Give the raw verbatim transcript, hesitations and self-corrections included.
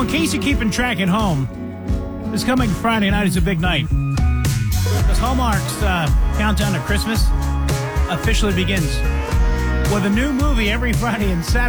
in case you're keeping track at home, this coming Friday night is a big night. Because Hallmark's uh, countdown to Christmas officially begins with a new movie every Friday and Saturday.